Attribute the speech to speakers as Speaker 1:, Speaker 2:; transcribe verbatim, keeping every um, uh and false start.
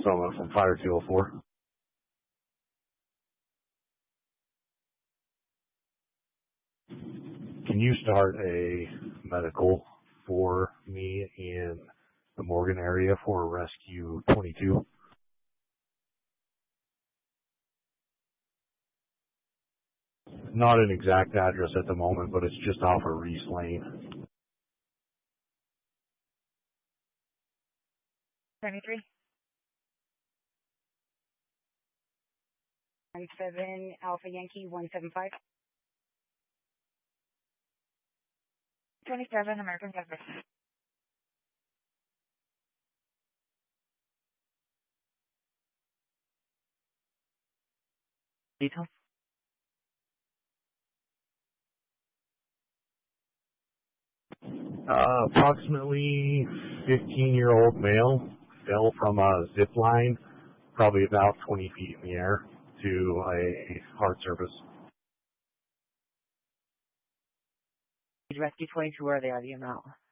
Speaker 1: Someone from Fire two oh four. Can you start a medical for me in the Morgan area for Rescue twenty-two? Not an exact address at the moment, but it's just off of Reese Lane.
Speaker 2: seventy-three. one seven Alpha Yankee one seven five. twenty-seven American Texas. Details?
Speaker 1: Uh, approximately fifteen-year-old male fell from a zip line, probably about twenty feet in the air, to a hard surface.
Speaker 2: Rescue twenty-two, where are they? Are the amount?